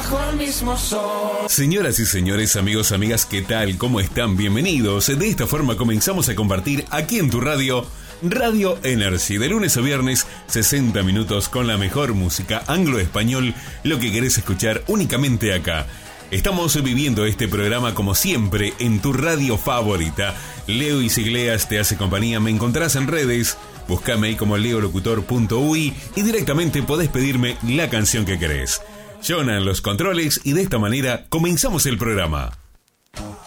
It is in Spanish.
bajo el mismo sol. Señoras y señores, amigos, amigas, ¿qué tal? ¿Cómo están? Bienvenidos. De esta forma comenzamos a compartir aquí en tu radio, Radio Energy, de lunes a viernes, 60 minutos con la mejor música anglo-español, lo que querés escuchar únicamente acá. Estamos viviendo este programa como siempre en tu radio favorita. Leo Isigleas te hace compañía, me encontrás en redes, búscame ahí como leolocutor.ui y directamente podés pedirme la canción que querés. Jonah en los controles y de esta manera comenzamos el programa.